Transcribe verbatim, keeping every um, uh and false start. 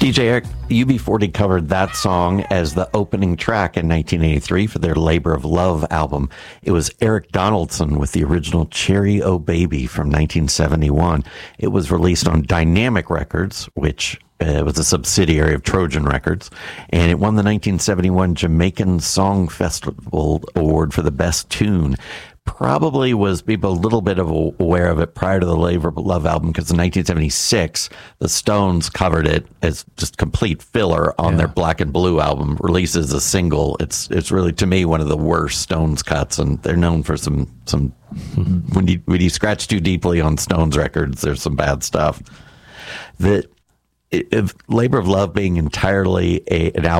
D J Eric, U B forty covered that song as the opening track in nineteen eighty-three for their Labor of Love album. It was Eric Donaldson with the original Cherry O Baby from nineteen seventy-one. It was released on Dynamic Records, which uh, was a subsidiary of Trojan Records, and it won the nineteen seventy-one Jamaican Song Festival Award for the Best Tune. Probably was people a little bit of aware of it prior to the Labor of Love album, because in nineteen seventy-six, the Stones covered it as just complete filler on yeah. their Black and Blue album, released as a single. It's it's really, to me, one of the worst Stones cuts, and they're known for some, some when you when you scratch too deeply on Stones records, there's some bad stuff. The if Labor of Love being entirely a, an album